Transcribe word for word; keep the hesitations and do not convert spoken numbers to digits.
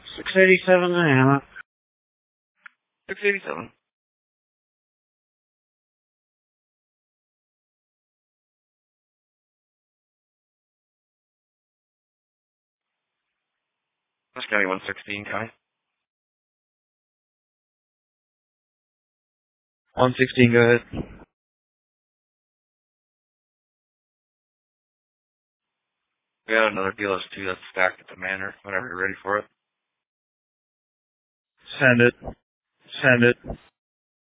six eighty-seven I am. six eighty-seven. That's County one sixteen, County. one sixteen, go ahead. We got another D L S two that's stacked at the manor, whenever you're ready for it. Send it. Send it.